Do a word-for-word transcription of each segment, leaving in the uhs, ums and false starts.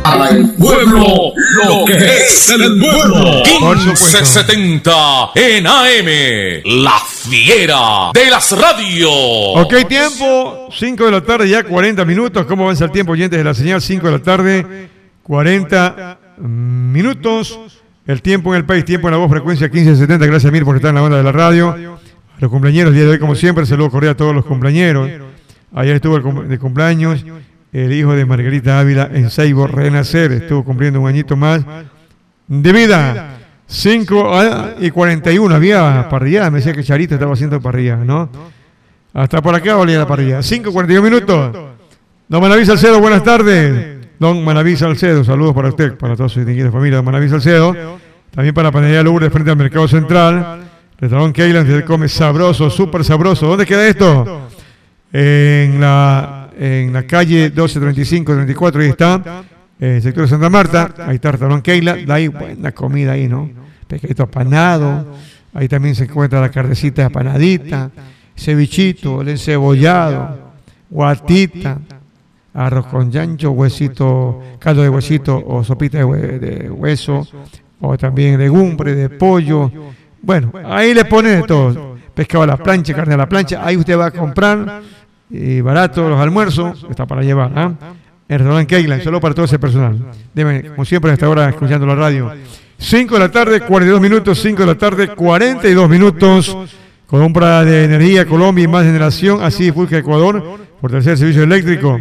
Para el pueblo, lo que es del pueblo. quince setenta en A M, La Fiera de las radios. Ok, tiempo, cinco de la tarde, ya cuarenta minutos. ¿Cómo avanza el tiempo, oyentes de la señal? cinco de la tarde, cuarenta minutos. El tiempo en el país, tiempo en la voz, frecuencia quince setenta. Gracias, Mir, por estar en la banda de la radio. A los cumpleaños, el día de hoy, como siempre, saludo cordial a todos los cumpleañeros. Ayer estuvo el de cumpleaños el hijo de Margarita Ávila en Seibo, Renacer. Estuvo cumpliendo un añito más de vida. cinco y cuarenta y uno. Había parrillada, me decía que Charita estaba haciendo parrillada, ¿no? Hasta por acá olía la parrilla. cinco y cuarenta y uno minutos. Don Manaví Salcedo, buenas tardes. Don Manaví Salcedo, saludos para usted, para toda su distinguida familia. Don Manaví Salcedo. También para Panadería Lourdes frente al Mercado Central. Restaurante Keyland, se come sabroso, súper sabroso. ¿Dónde queda esto? En la... En la calle doce treinta y cinco treinta y cuatro, ahí está, el sector de Santa Marta, ahí está el restaurante Keila, hay buena comida ahí, ¿no? Pescadito apanado, ahí también se encuentra la carnecita apanadita, cevichito, el encebollado, guatita, arroz con chancho, huesito, caldo de huesito o sopita de, hue de hueso, o también legumbre, de pollo. Bueno, ahí le ponen de todo, pescado a la plancha, carne a la plancha, ahí usted va a comprar. Y barato los almuerzos, está para llevar, ¿eh? El restaurante Keyland, solo para todo ese personal. Deben, como siempre, hasta ahora escuchando la radio. cinco de la tarde, cuarenta y dos minutos, cinco de la tarde, cuarenta y dos minutos. Compra de energía Colombia y más generación, así Fulca Ecuador, fortalecer el servicio eléctrico.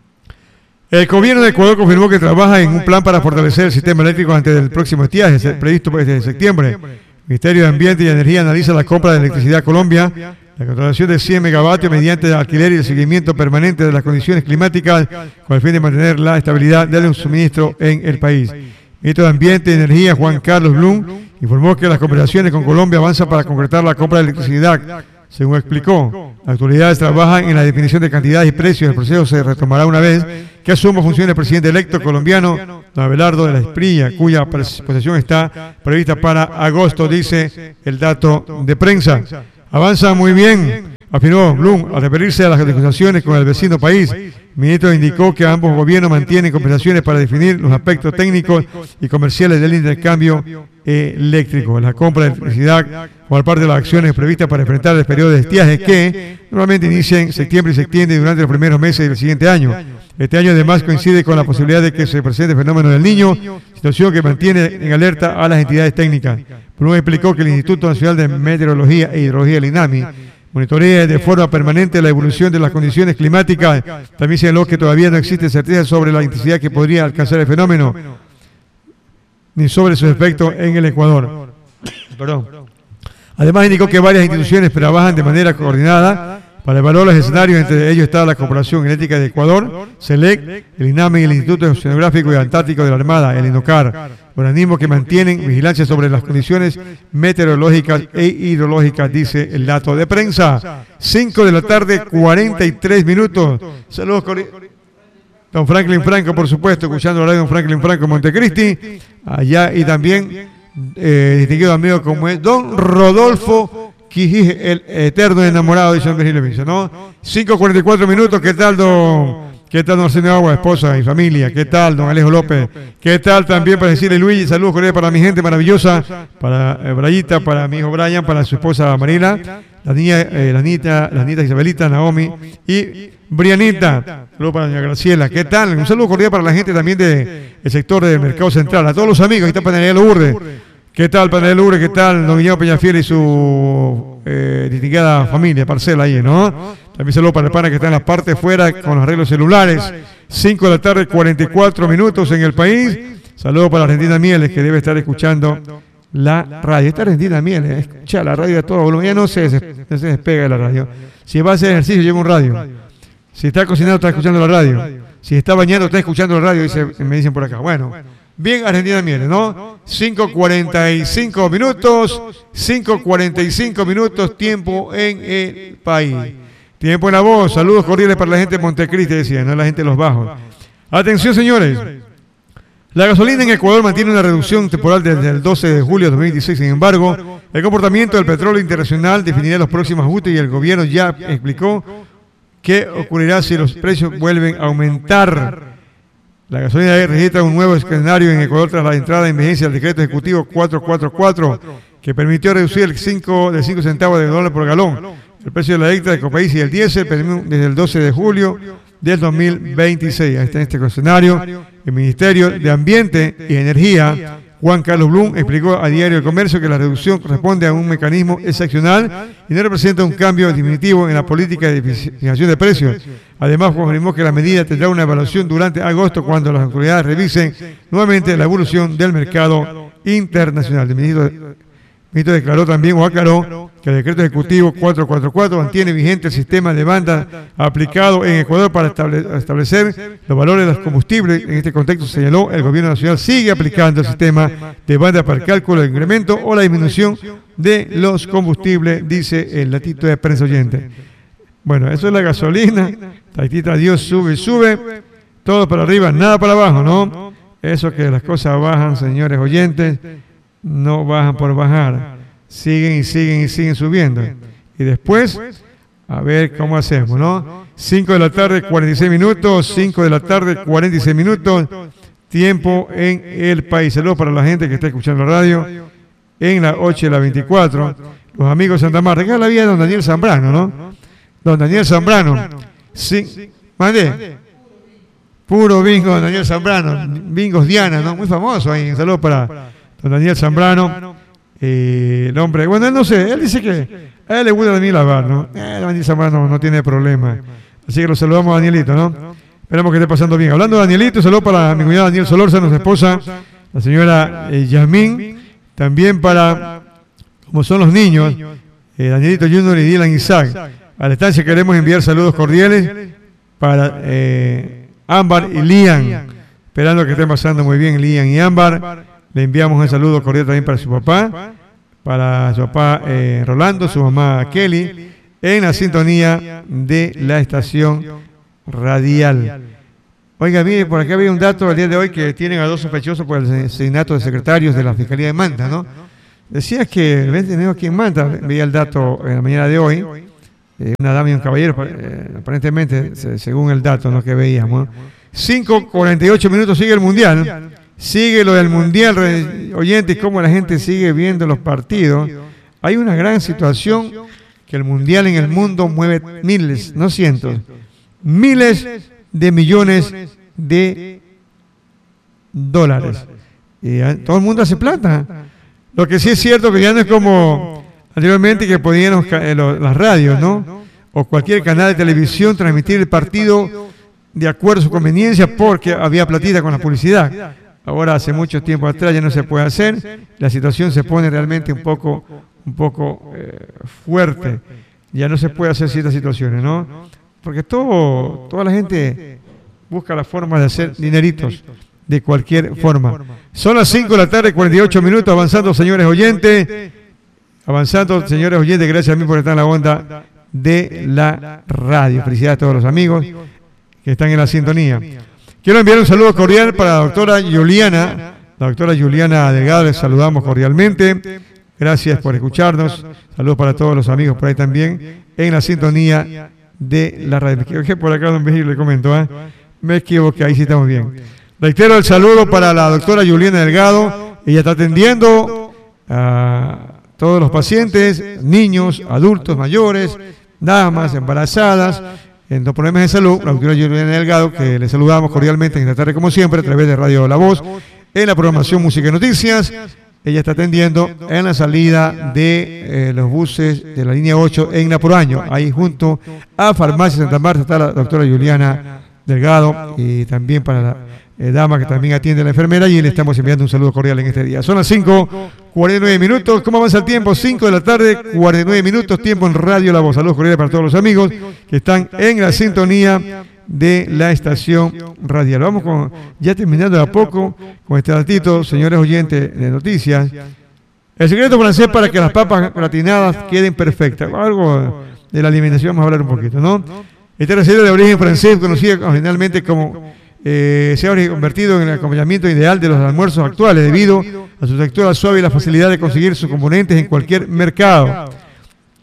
El gobierno de Ecuador confirmó que trabaja en un plan para fortalecer el sistema eléctrico antes del próximo estiaje, previsto desde septiembre. El Ministerio de Ambiente y Energía analiza la compra de electricidad a Colombia. La contratación de cien megavatios mediante el alquiler y el seguimiento permanente de las condiciones climáticas con el fin de mantener la estabilidad del suministro en el país. El ministro de Ambiente y Energía, Juan Carlos Blum, informó que las conversaciones con Colombia avanzan para concretar la compra de electricidad. Según explicó, las autoridades trabajan en la definición de cantidades y precios. El proceso se retomará una vez que asuma funciones el presidente electo colombiano, don Abelardo de la Espriella, cuya posesión está prevista para agosto, dice el dato de prensa. Avanza muy bien, afirmó Blum, al referirse a las negociaciones con el vecino país. El ministro indicó que ambos gobiernos mantienen conversaciones para definir los aspectos técnicos y comerciales del intercambio eléctrico. La compra de electricidad como parte de las acciones previstas para enfrentar el periodo de estiaje que normalmente inicia en septiembre y se extiende durante los primeros meses del siguiente año. Este año además coincide con la posibilidad de que se presente el fenómeno del Niño, situación que mantiene en alerta a las entidades técnicas. Blum explicó que el Instituto Nacional de Meteorología e Hidrología, el INAMI, monitorea de forma permanente la evolución de las condiciones climáticas. También señaló que todavía no existe certeza sobre la intensidad que podría alcanzar el fenómeno, ni sobre sus efectos en el Ecuador. Perdón. Además indicó que varias instituciones trabajan de manera coordinada para evaluar los escenarios. Entre ellos está la Corporación Genética de Ecuador, CELEC, el INAMI y el Instituto Oceanográfico y Antártico de la Armada, el INOCAR, organismos que mantienen vigilancia sobre las condiciones meteorológicas e hidrológicas, dice el dato de prensa. cinco de la tarde, cuarenta y tres minutos. Saludos, don Franklin Franco, por supuesto, escuchando la radio don Franklin Franco Montecristi, allá, y también eh, distinguido amigo como es don Rodolfo Quijije, el eterno enamorado, dice don Virgilio Vince, ¿no? cinco cuarenta y cuatro minutos. ¿Qué tal, don? ¿Qué tal, don Arsenio Agua, esposa y familia? ¿Qué tal, don Alejo López? ¿Qué tal también para decirle Luigi? Saludos cordiales para mi gente maravillosa, para eh, Brayita, para mi hijo Brian, para su esposa Marila, la niña, eh, la nieta, la nieta Isabelita, Naomi y Brianita. Saludos para doña Graciela. ¿Qué tal? Un saludo cordial para la gente también del de Sector del Mercado Central, a todos los amigos. Ahí está Panadería Lourdes. ¿Qué tal, Panadería Lourdes? ¿Qué tal, don Guillermo Peñafiel y su eh, distinguida familia, parcela ahí, ¿no? También saludos para el pana que está en la parte fuera con los arreglos celulares. cinco de la tarde, cuarenta y cuatro minutos en el país. Saludos para Argentina Mieles, que debe estar escuchando la radio. Esta Argentina Mieles, escucha la radio a todo volumen. Ya no se, no se despega de la radio. Si va a hacer ejercicio, lleva un radio. Si está cocinando, está escuchando la radio. Si está bañando, está escuchando la radio, dice, me dicen por acá. Bueno, bien Argentina Mieles, ¿no? cinco cuarenta y cinco minutos, cinco cuarenta y cinco minutos, tiempo en el país. Tiempo en la voz, saludos cordiales para la gente de Montecristi, decía, no la gente de los bajos. Atención, señores. La gasolina en Ecuador mantiene una reducción temporal desde el doce de julio de dos mil dieciséis. Sin embargo, el comportamiento del petróleo internacional definirá los próximos ajustes y el gobierno ya explicó qué ocurrirá si los precios vuelven a aumentar. La gasolina registra un nuevo escenario en Ecuador tras la entrada en vigencia del decreto ejecutivo cuatrocientos cuarenta y cuatro, que permitió reducir el cinco, de cinco centavos de dólar por galón. El precio de la hectárea de Copaís y el diésel desde el doce de julio del dos mil veintiséis. Ahí está en este escenario. El Ministerio de Ambiente y Energía, Juan Carlos Blum, explicó a Diario El Comercio que la reducción corresponde a un mecanismo excepcional y no representa un cambio definitivo en la política de fijación de precios. Además, confirmó que la medida tendrá una evaluación durante agosto cuando las autoridades revisen nuevamente la evolución del mercado internacional. El ministro, el ministro declaró también o aclaró que el decreto ejecutivo cuatrocientos cuarenta y cuatro mantiene vigente el sistema de banda aplicado en Ecuador para estable, establecer los valores de los combustibles. En este contexto, señaló, el gobierno nacional sigue aplicando el sistema de banda para el cálculo del incremento o la disminución de los combustibles, dice el latito de prensa oyente. Bueno, eso es la gasolina. Taitita Dios sube, sube, todo para arriba, nada para abajo, ¿no? Eso que las cosas bajan, señores oyentes, no bajan por bajar. Siguen y siguen y siguen subiendo. Y después, a ver cómo hacemos, ¿no? cinco de la tarde, cuarenta y seis minutos, cinco de la tarde, cuarenta y seis minutos, tiempo en el país. Saludos para la gente que está escuchando la radio en la ocho y la veinticuatro. Los amigos de Santa Marta, que es la vida de don Daniel Zambrano, ¿no? Don Daniel Zambrano. Sí, mandé. Puro bingo, don Daniel Zambrano. Bingos Diana, ¿no? Muy famoso ahí. Un saludo para don Daniel Zambrano. Eh, el hombre, bueno, él no sé, él dice que a él le gusta Daniel lavar, ¿no? Eh, Daniel Zambrano no, no tiene problema. Así que lo saludamos a Danielito, ¿no? Esperamos que esté pasando bien. Hablando de Danielito, saludo para mi cuñado Daniel Solórzano, su esposa, la señora eh, Yasmín. También para, como son los niños, eh, Danielito Junior y Dylan Isaac. A la estancia queremos enviar saludos cordiales para eh, Ámbar y Lian. Esperando que estén pasando muy bien Lian y Ámbar. Le enviamos un saludo cordial también para su papá, para su papá eh, Rolando, su mamá Kelly, en la sintonía de la estación radial. Oiga, mire, por acá había un dato el día de hoy que tienen a dos sospechosos por el asesinato de secretarios de la Fiscalía de Manta, ¿no? Decía que el veinte de enero aquí en Manta, veía el dato en la mañana de hoy, eh, una dama y un caballero, eh, aparentemente, según el dato, ¿no?, que veíamos. cinco cuarenta y ocho minutos, sigue el Mundial. Sigue lo del Mundial, oyentes, cómo la gente sigue viendo los partidos. Hay una gran situación que el Mundial en el mundo mueve miles, no cientos, miles de millones de dólares. Y todo el mundo hace plata. Lo que sí es cierto que ya no es como anteriormente que podían las radios, ¿no? O cualquier canal de televisión transmitir el partido de acuerdo a su conveniencia porque había platita con la publicidad. Ahora, hace mucho tiempo atrás ya no se puede hacer. La situación se pone realmente un poco, un poco eh, fuerte. Ya no se puede hacer ciertas situaciones, ¿no? Porque todo, toda la gente busca la forma de hacer dineritos de cualquier forma. Son las cinco de la tarde, cuarenta y ocho minutos, avanzando, señores oyentes. Avanzando, señores oyentes, gracias a mí por estar en la onda de la radio. Felicidades a todos los amigos que están en la sintonía. Quiero enviar un saludo cordial para la doctora Juliana, la doctora Juliana Delgado, les saludamos cordialmente. Gracias por escucharnos. Saludos para todos los amigos por ahí también en la sintonía de la radio. Me equivoqué por acá, don Virgilio, le comento, ¿eh? Me equivoqué, ahí sí estamos bien. Reitero el saludo para la doctora Juliana Delgado. Ella está atendiendo a todos los pacientes, niños, adultos mayores, damas, embarazadas, en los problemas de salud. La doctora Juliana Delgado, que le saludamos cordialmente en esta tarde como siempre a través de Radio La Voz, en la programación Música y Noticias. Ella está atendiendo en la salida de eh, los buses de la línea ocho en Naporaño. Ahí junto a Farmacia Santa Marta está la doctora Juliana Delgado, y también para la eh, dama que también atiende a la enfermera, y le estamos enviando un saludo cordial en este día. Son las cinco cuarenta y nueve minutos. ¿Cómo avanza el tiempo? cinco de la tarde, cuarenta y nueve minutos, tiempo en Radio La Voz. Saludos cordiales para todos los amigos que están en la sintonía de la estación radial. Vamos con, ya terminando de a poco con este ratito, señores oyentes de noticias. El secreto francés para que las papas gratinadas queden perfectas. Algo de la alimentación vamos a hablar un poquito, ¿no? Esta receta de origen francés, conocida originalmente como eh, se ha convertido en el acompañamiento ideal de los almuerzos actuales debido a su textura suave y la facilidad de conseguir sus componentes en cualquier mercado.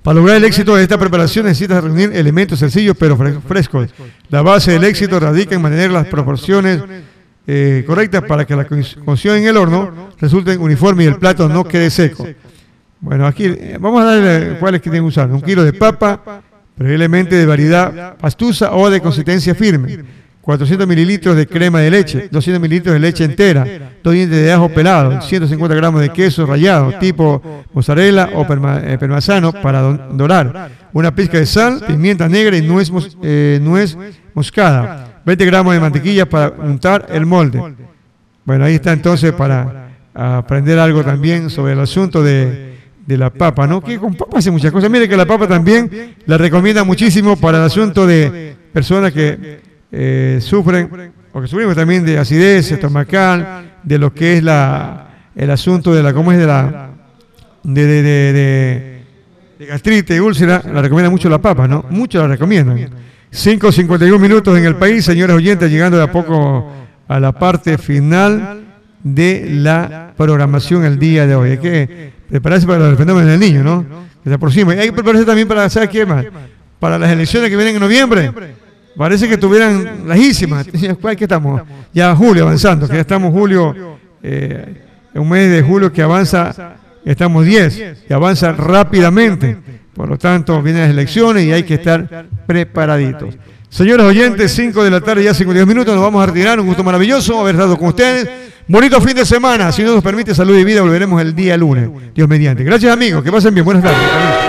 Para lograr el éxito de esta preparación necesitas reunir elementos sencillos pero frescos. La base del éxito radica en mantener las proporciones eh, correctas para que la cocción en el horno resulte uniforme y el plato no quede seco. Bueno, aquí eh, vamos a darle cuáles que tienen que usar. Un kilo de papa, preferiblemente de variedad pastusa o de consistencia firme. cuatrocientos mililitros de crema de leche, doscientos mililitros de leche entera, dos dientes de ajo pelado, ciento cincuenta gramos de queso rallado, tipo mozzarella o parma, eh, parmesano para dorar, una pizca de sal, pimienta negra y nuez, mos, eh, nuez moscada, veinte gramos de mantequilla para untar el molde. Bueno, ahí está entonces para aprender algo también sobre el asunto de, de la papa, ¿no? Que con papa hace muchas cosas. Mire que la papa también la recomienda muchísimo para el asunto de personas que Eh, sufren, o que sufrimos también de acidez estomacal, de lo que es la el asunto de la, ¿cómo es? De la de, de, de, de, de gastritis, úlcera, la recomienda mucho la papa, ¿no? Muchos la recomiendan. cinco cincuenta y uno minutos en el país, señores oyentes, llegando de a poco a la parte final de la programación el día de hoy. Hay que prepararse para los fenómenos del niño, ¿no? Que se aproxima. Y hay que prepararse también para, ¿sabes qué más? Para las elecciones que vienen en noviembre. Parece que estuvieran lejísimas. ¿Cuál que estamos? Ya julio avanzando, que ya estamos julio, eh, un mes de julio que avanza, estamos diez, que avanza rápidamente. Por lo tanto, vienen las elecciones y hay que estar preparaditos. Señores oyentes, cinco de la tarde, ya cincuenta y dos minutos, nos vamos a retirar. Un gusto maravilloso haber estado con ustedes. Bonito fin de semana. Si Dios nos permite, salud y vida, volveremos el día lunes. Dios mediante. Gracias, amigos. Que pasen bien. Buenas tardes.